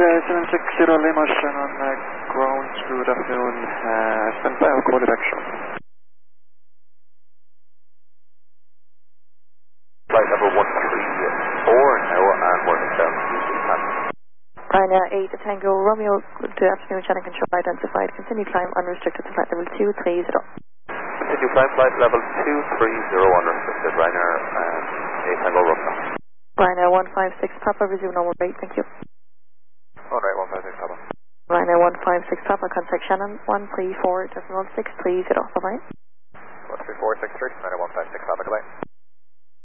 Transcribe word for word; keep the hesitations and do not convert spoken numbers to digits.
seven six zero Lima Shannon, uh, ground, good afternoon, uh, stand by, I'll call you back shortly. Flight number one three four now, and we're down to Ryanair eight Tango Romeo, good afternoon, channel control identified, continue climb unrestricted to flight level two three zero. Continue climb flight level two three zero unrestricted, Ryanair uh, eight Tango Romeo. Ryanair one five six Papa, resume normal rate, thank you. Alright, one five six Papa. Ryanair one five six Papa, contact Shannon one three four decimal six three zero, bye bye. one three four six three, Ryanair one five six Papa, goodbye.